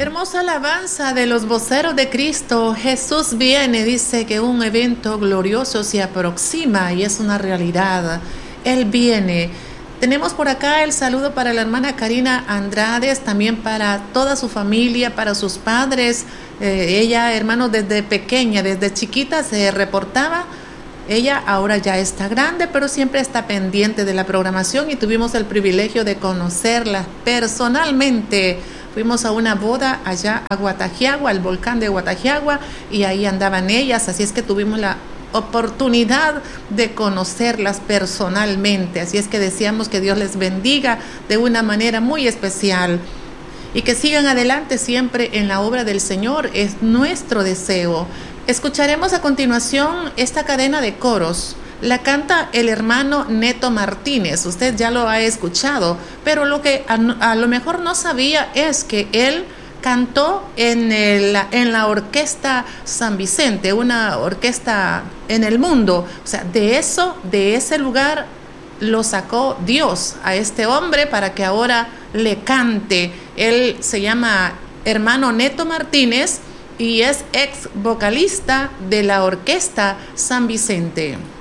Hermosa alabanza de los voceros de Cristo. Jesús viene, dice que un evento glorioso se aproxima y es una realidad. Él viene. Tenemos por acá el saludo para la hermana Karina Andrades, también para toda su familia, para sus padres. Ella, hermano, desde pequeña, desde chiquita se reportaba. Ella ahora ya está grande, pero siempre está pendiente de la programación y tuvimos el privilegio de conocerla personalmente. Fuimos a una boda allá a Guatajiagua, al volcán de Guatajiagua, y ahí andaban ellas, así es que tuvimos la oportunidad de conocerlas personalmente. Así es que deseamos que Dios les bendiga de una manera muy especial y que sigan adelante siempre en la obra del Señor, es nuestro deseo. Escucharemos a continuación esta cadena de coros. La canta el hermano Neto Martínez. Usted ya lo ha escuchado, pero lo que a lo mejor no sabía es que él cantó en la Orquesta San Vicente, una orquesta en el mundo. O sea, de ese lugar lo sacó Dios a este hombre para que ahora le cante. Él se llama hermano Neto Martínez y es ex vocalista de la Orquesta San Vicente.